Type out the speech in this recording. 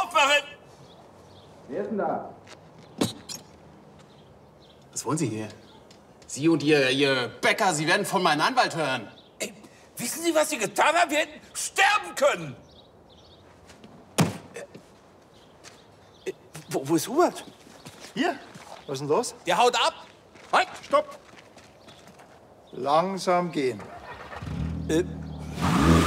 Hauptwache! Wer ist denn da? Was wollen Sie hier? Sie und Ihr Bäcker, Sie werden von meinem Anwalt hören. Ey, wissen Sie, was Sie getan haben? Wir hätten sterben können! Wo ist Hubert? Hier? Was ist denn los? Der haut ab! Halt, stopp! Langsam gehen.